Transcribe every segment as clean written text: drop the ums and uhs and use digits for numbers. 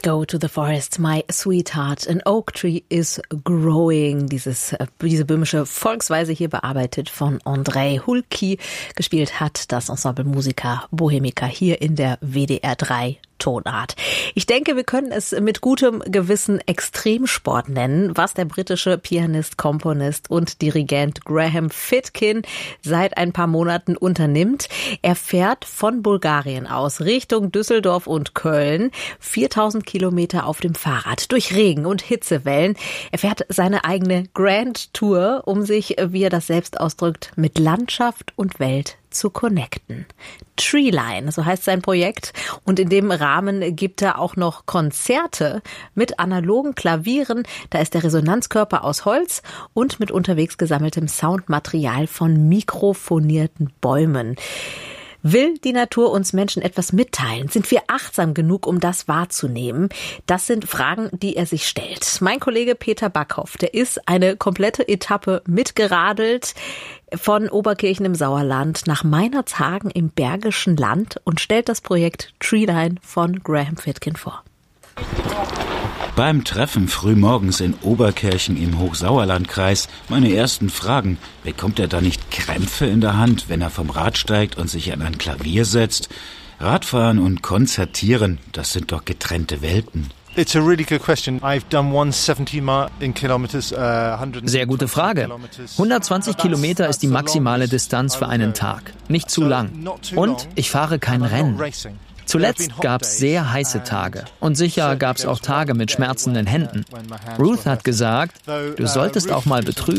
Go to the forest, my sweetheart. An oak tree is growing. Diese böhmische Volksweise hier bearbeitet von Andrei Hulki. Gespielt hat das Ensemble Musica Bohemica hier in der WDR 3 Tonart. Ich denke, wir können es mit gutem Gewissen Extremsport nennen, was der britische Pianist, Komponist und Dirigent Graham Fitkin seit ein paar Monaten unternimmt. Er fährt von Bulgarien aus Richtung Düsseldorf und Köln 4000 Kilometer auf dem Fahrrad durch Regen und Hitzewellen. Er fährt seine eigene Grand Tour, um sich, wie er das selbst ausdrückt, mit Landschaft und Welt zu connecten. Treeline, so heißt sein Projekt. Und in dem Rahmen gibt er auch noch Konzerte mit analogen Klavieren. Da ist der Resonanzkörper aus Holz und mit unterwegs gesammeltem Soundmaterial von mikrofonierten Bäumen. Will die Natur uns Menschen etwas mitteilen? Sind wir achtsam genug, um das wahrzunehmen? Das sind Fragen, die er sich stellt. Mein Kollege Peter Backhoff, der ist eine komplette Etappe mitgeradelt von Oberkirchen im Sauerland nach Meinerzhagen im Bergischen Land und stellt das Projekt Treeline von Graham Fitkin vor. Beim Treffen frühmorgens in Oberkirchen im Hochsauerlandkreis meine ersten Fragen. Bekommt er da nicht Krämpfe in der Hand, wenn er vom Rad steigt und sich an ein Klavier setzt? Radfahren und Konzertieren, das sind doch getrennte Welten. It's a really good question. I've done 170 in kilometers. Sehr gute Frage. 120 Kilometer ist die maximale Distanz für einen Tag. Nicht zu lang. Und ich fahre kein Rennen. Zuletzt gab es sehr heiße Tage und sicher gab es auch Tage mit schmerzenden Händen. Ruth hat gesagt, du solltest auch mal betrügen.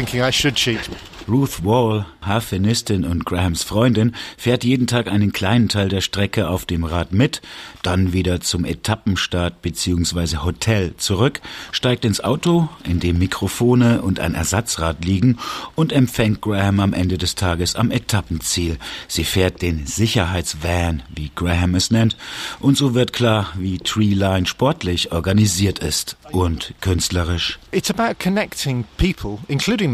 Ruth Wall, Harfenistin und Grahams Freundin, fährt jeden Tag einen kleinen Teil der Strecke auf dem Rad mit, dann wieder zum Etappenstart bzw. Hotel zurück, steigt ins Auto, in dem Mikrofone und ein Ersatzrad liegen und empfängt Graham am Ende des Tages am Etappenziel. Sie fährt den Sicherheitsvan, wie Graham es nennt, und so wird klar, wie Treeline sportlich organisiert ist und künstlerisch. It's about connecting people, including